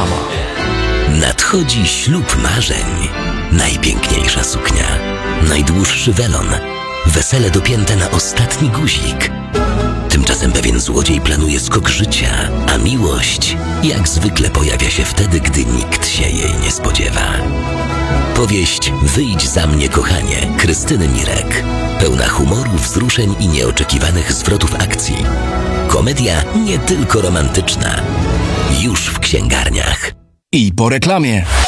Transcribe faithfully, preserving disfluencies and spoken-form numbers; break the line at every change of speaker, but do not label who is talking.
Reklama.
Nadchodzi ślub marzeń. Najpiękniejsza suknia, najdłuższy welon, wesele dopięte na ostatni guzik. Tymczasem pewien złodziej planuje skok życia, a miłość jak zwykle pojawia się wtedy, gdy nikt się jej nie spodziewa. Powieść Wyjdź za mnie, kochanie, Krystyny Mirek. Pełna humoru, wzruszeń i nieoczekiwanych zwrotów akcji. Komedia nie tylko romantyczna. Już w księgarniach.
I po reklamie.